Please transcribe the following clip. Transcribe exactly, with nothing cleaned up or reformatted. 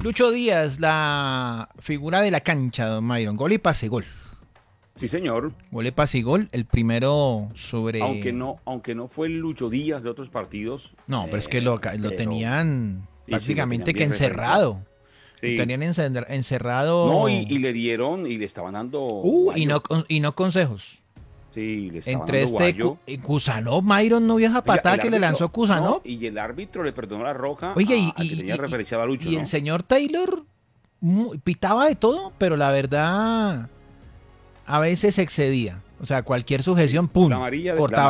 Lucho Díaz, la figura de la cancha, don Myron. Gol y pase, gol. Sí, señor. Gol y pase y gol. El primero sobre... Aunque no, aunque no fue el Lucho Díaz de otros partidos. No, eh, pero es que lo, lo pero... tenían sí, prácticamente sí, lo tenían que encerrado. Sí. Lo tenían encer- encerrado. No, y, y le dieron, y le estaban dando Uh, y no, y no consejos. Sí, le estaban Entre dando este guayo. Cu- Cusanov, Myron, no vio esa Oiga, patada el que le árbitro- lanzó Cusanov. no, y el árbitro le perdonó la roja Oye, a, y, al que y- tenía y- referenciado a Lucho, y ¿no? el señor Taylor mu- pitaba de todo, pero la verdad a veces excedía. O sea, cualquier sujeción, pum, La amarilla, la cortaba.